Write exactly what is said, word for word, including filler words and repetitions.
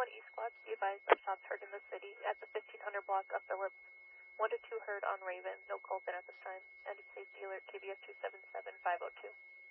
one E squads, be advised of shots heard in the city at the fifteen hundred block of Phillips. one to two heard on Raven, no calls in at this time. End of safety alert, K B S two seven seven five oh two.